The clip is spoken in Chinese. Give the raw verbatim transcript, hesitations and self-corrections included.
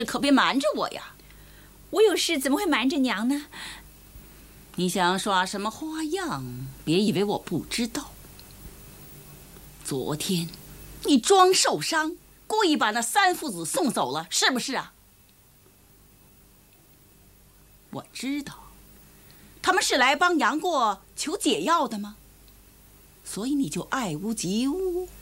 可别瞒着我呀！ 我有事怎么会瞒着娘呢？ 你想耍什么花样？别以为我不知道。昨天你装受伤，故意把那三父子送走了，是不是啊？我知道，他们是来帮杨过求解药的吗？所以你就爱屋及乌，